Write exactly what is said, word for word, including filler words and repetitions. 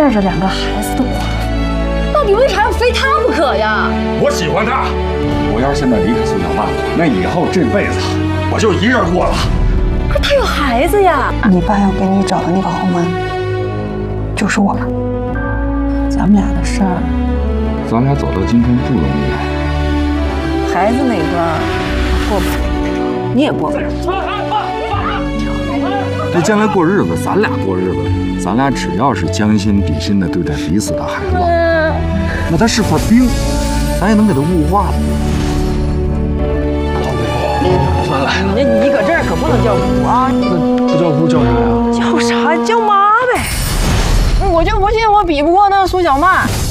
带着两个孩子的我，到底为啥要非他不可呀？ 我喜欢他，我要是现在离开苏小曼，那以后这辈子我就一人过了。 可是他有孩子呀！ 你爸要给你找的那个后妈，就是我了。咱们俩的事儿， 咱俩走到今天不容易。 孩子那关过不了，你也过不了。 这将来过日子，咱俩过日子，咱俩只要是将心比心的对待彼此的孩子，那他是块冰，咱也能给他雾化了。 算了， 你你搁这儿可不能叫姑啊！ 那不叫姑叫啥呀？ 叫啥？叫妈呗！ 我就不信我比不过那苏小曼。